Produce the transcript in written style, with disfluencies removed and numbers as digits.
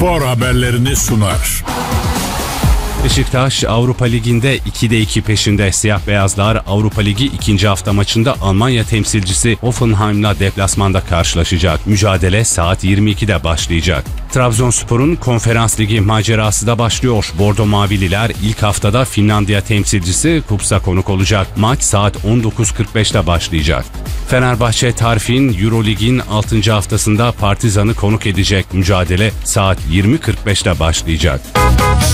spor haberlerini sunar. Beşiktaş Avrupa Ligi'nde 2'de 2 peşinde. Siyah beyazlar Avrupa Ligi 2. hafta maçında Almanya temsilcisi Hoffenheim'la deplasmanda karşılaşacak. Mücadele saat 22'de başlayacak. Trabzonspor'un Konferans Ligi macerası da başlıyor. Bordo Mavililer ilk haftada Finlandiya temsilcisi Kups'a konuk olacak. Maç saat 19.45'te başlayacak. Fenerbahçe Tarfin Eurolig'in 6. haftasında Partizan'ı konuk edecek. Mücadele saat 20.45'te başlayacak.